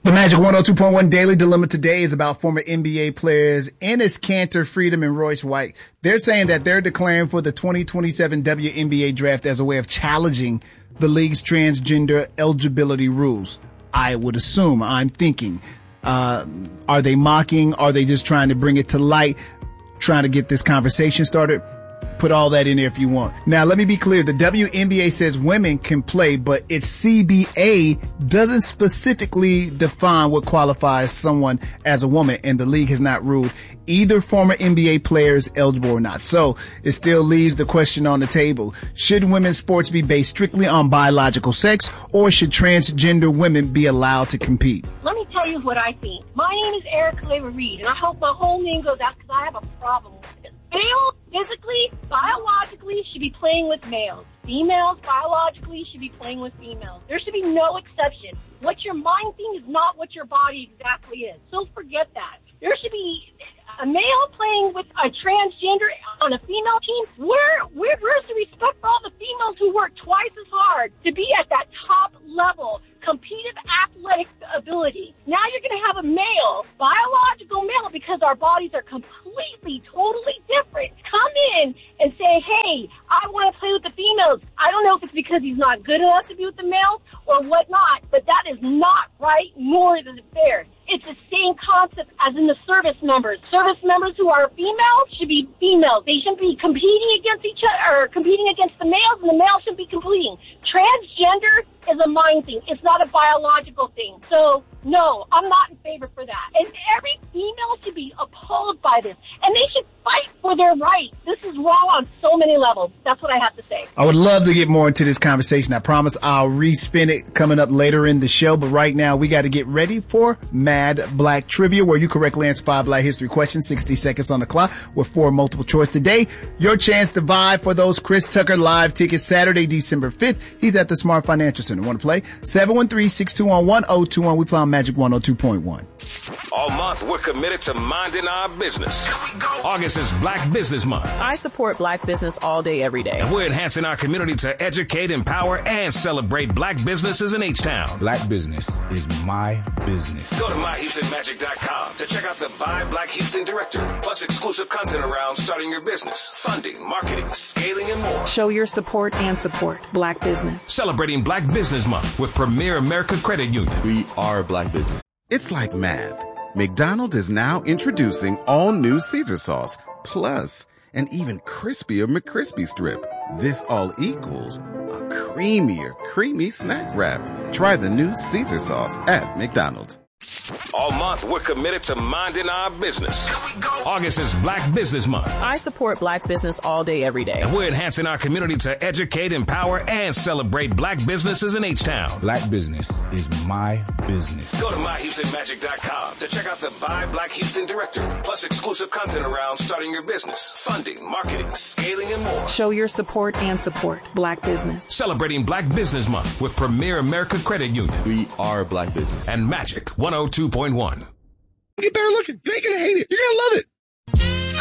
The Magic 102.1 Daily Dilemma today is about former NBA players Enes Kanter, Freedom, and Royce White. They're saying that they're declaring for the 2027 WNBA draft as a way of challenging the league's transgender eligibility rules. I would assume, I'm thinking, are they mocking? Are they just trying to bring it to light, trying to get this conversation started? Put all that in there if you want. Now, let me be clear. The WNBA says women can play, but its CBA doesn't specifically define what qualifies someone as a woman, and the league has not ruled either former NBA players eligible or not. So it still leaves the question on the table. Should women's sports be based strictly on biological sex, or should transgender women be allowed to compete? Let me tell you what I think. My name is Erica Leva Reed, and I hope my whole name goes out because I have a problem with it. Males, physically, biologically, should be playing with males. Females, biologically, should be playing with females. There should be no exception. What your mind thinks is not what your body exactly is. So forget that. There should be a male playing with a transgender on a female team. Where's the respect for all the females who work twice as hard to be at that top level, competitive athletic ability? Now you're going to have a male, biological male, because our bodies are completely, totally different, come in and say, hey, I want to play with the females. I don't know if it's because he's not good enough to be with the males or whatnot, but that is not right, nor is it fair. It's the same concept as in the service members. Service members who are females should be females. They shouldn't be competing against each other or competing against the males, and the males shouldn't be competing. Transgender is a mind thing. It's not a biological thing. So, no, I'm not in favor for that. And every female should be appalled by this. And they should fight for their rights. This is wrong on so many levels. That's what I have to say. I would love to get more into this conversation. I promise I'll respin it coming up later in the show. But right now, we got to get ready for Mad Black Trivia, where you correctly answer 5 Black history questions, 60 seconds on the clock with 4 multiple choice today. Your chance to vie for those Chris Tucker live tickets Saturday, December 5th. He's at the Smart Financial Center. Want to play? 713-621-1021. We play on Magic 102.1. All month, we're committed to minding our business. August is Black Business Month. I support Black business all day, every day. And we're enhancing our community to educate, empower, and celebrate Black businesses in H-Town. Black business is my business. Go to myhoustonmagic.com to check out the Buy Black Houston directory, plus exclusive content around starting your business, funding, marketing, scaling, and more. Show your support and support Black business. Celebrating Black Business Month with Premier America Credit Union. We are Black business. It's like math. McDonald's is now introducing all new Caesar sauce, plus an even crispier McCrispy strip. This all equals a creamier, creamy snack wrap. Try the new Caesar sauce at McDonald's. All month, we're committed to minding our business. August is Black Business Month. I support Black business all day, every day. And we're enhancing our community to educate, empower, and celebrate Black businesses in H-Town. Black business is my business. Go to myhoustonmagic.com to check out the Buy Black Houston directory, plus exclusive content around starting your business, funding, marketing, scaling, and more. Show your support and support Black business. Celebrating Black Business Month with Premier America Credit Union. We are Black business. And Magic 102.1. Get better looking. You ain't gonna hate it. You're gonna love it.